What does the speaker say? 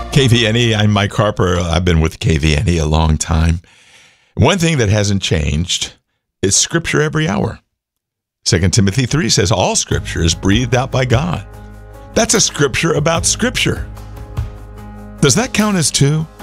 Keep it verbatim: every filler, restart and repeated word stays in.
K V N E, I'm Mike Harper. I've been with K V N E a long time. One thing that hasn't changed is Scripture every hour. Second Timothy three says all Scripture is breathed out by God. That's a Scripture about Scripture. Does that count as two?